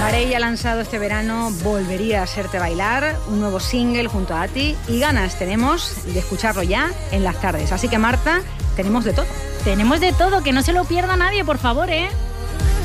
Marey ha lanzado este verano Volvería a hacerte bailar, un nuevo single junto a Ati, y ganas tenemos de escucharlo ya en las tardes. Así que, Marta, tenemos de todo. Tenemos de todo, que no se lo pierda nadie, por favor, ¿eh?